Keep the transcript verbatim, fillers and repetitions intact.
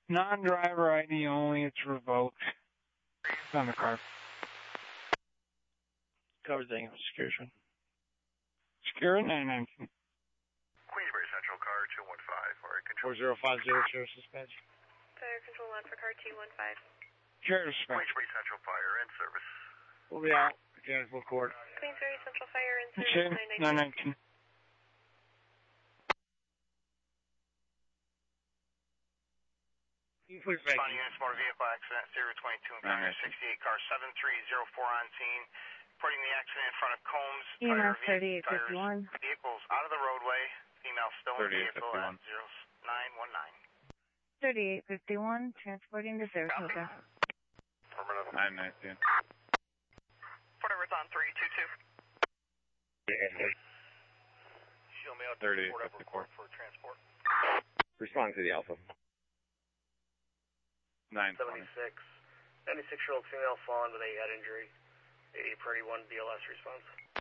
Non-driver I D only, it's revoked. It's on the car. Cover thing, security. Secure nine nineteen. Queensbury Central, car two one five, fire control. four zero five zero, Sheriff's Dispatch. Fire control one for car two one five. Sheriff's Dispatch. Queensbury Central, fire in service. We'll be out. Mechanical court. Queensbury Central Fire in service Okay, nine nine nineteen. nineteen. You push back. Responding units, motor vehicle accident, zero twenty-two and Pioneer sixty-eight, car seven three zero four on scene. Reporting the accident in front of Combs. E M S thirty-eight fifty-one. Vehicles out of the roadway. Female still in vehicle at zero nine one nine. thirty-eight fifty-one, transporting to Saratoga. Affirmative. nine nineteen. Whatever's on three two two. Show me out thirty, to fifty-four. for transport. Respond to the Alpha. nine twenty. seventy-six. ninety-six-year-old female fallen with a head injury. A Priority one D L S response.